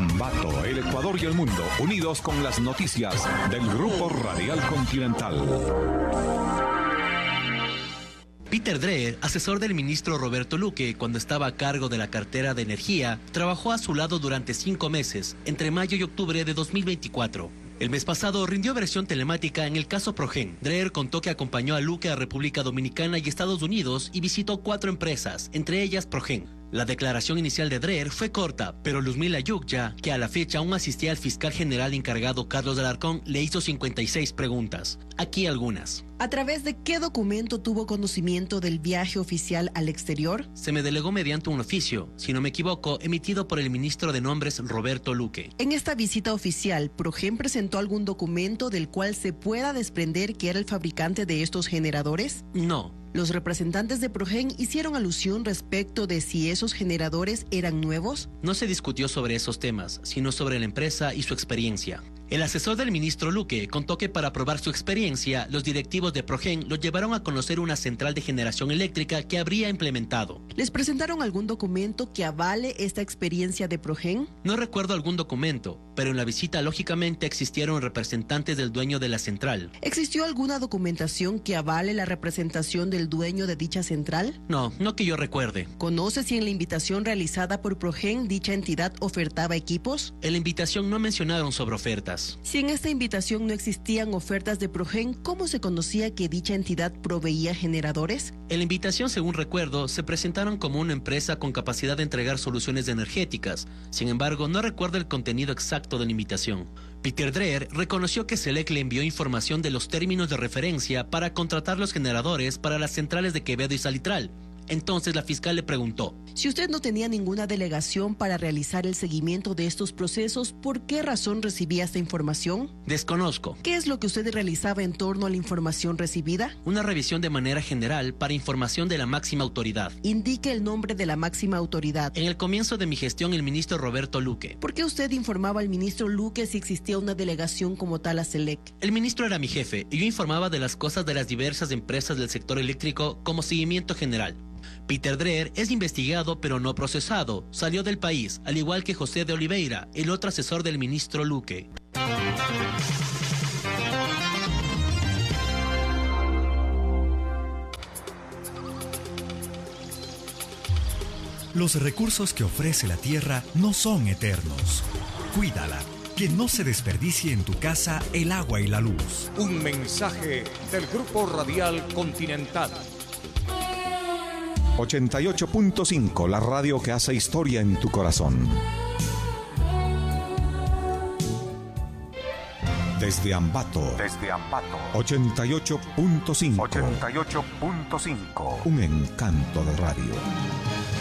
Ambato, el Ecuador y el mundo, unidos con las noticias del Grupo Radial Continental. Peter Dreher, asesor del ministro Roberto Luque, cuando estaba a cargo de la cartera de energía, trabajó a su lado durante 5 meses, entre mayo y octubre de 2024. El mes pasado rindió versión telemática en el caso Progen. Dreher contó que acompañó a Luque a República Dominicana y Estados Unidos y visitó 4 empresas, entre ellas Progen. La declaración inicial de Dreher fue corta, pero Luzmila Yukya, que a la fecha aún asistía al fiscal general encargado Carlos Alarcón, le hizo 56 preguntas. Aquí algunas. ¿A través de qué documento tuvo conocimiento del viaje oficial al exterior? Se me delegó mediante un oficio, si no me equivoco, emitido por el ministro de Nombres Roberto Luque. En esta visita oficial, Progen presentó algún documento del cual se pueda desprender que era el fabricante de estos generadores? No. Los representantes de Progen hicieron alusión respecto de si esos generadores eran nuevos. No se discutió sobre esos temas, sino sobre la empresa y su experiencia. El asesor del ministro Luque contó que para probar su experiencia, los directivos de Progen lo llevaron a conocer una central de generación eléctrica que habría implementado. ¿Les presentaron algún documento que avale esta experiencia de Progen? No recuerdo algún documento, pero en la visita lógicamente existieron representantes del dueño de la central. ¿Existió alguna documentación que avale la representación del dueño de dicha central? No que yo recuerde. ¿Conoce si en la invitación realizada por Progen dicha entidad ofertaba equipos? En la invitación no mencionaron sobre ofertas. Si en esta invitación no existían ofertas de Progen, ¿cómo se conocía que dicha entidad proveía generadores? En la invitación, según recuerdo, se presentaron como una empresa con capacidad de entregar soluciones energéticas. Sin embargo, no recuerdo el contenido exacto de la invitación. Peter Dreher reconoció que SELEC le envió información de los términos de referencia para contratar los generadores para las centrales de Quevedo y Salitral. Entonces la fiscal le preguntó: si usted no tenía ninguna delegación para realizar el seguimiento de estos procesos, ¿por qué razón recibía esta información? Desconozco. ¿Qué es lo que usted realizaba en torno a la información recibida? Una revisión de manera general para información de la máxima autoridad. Indique el nombre de la máxima autoridad. En el comienzo de mi gestión, el ministro Roberto Luque. ¿Por qué usted informaba al ministro Luque si existía una delegación como tal a SELEC? El ministro era mi jefe y yo informaba de las cosas de las diversas empresas del sector eléctrico como seguimiento general. Peter Dreher es investigado pero no procesado. Salió del país, al igual que José de Oliveira, el otro asesor del ministro Luque. Los recursos que ofrece la tierra no son eternos. Cuídala, que no se desperdicie en tu casa el agua y la luz. Un mensaje del Grupo Radial Continental. 88.5, la radio que hace historia en tu corazón. Desde Ambato. 88.5. Un encanto de radio.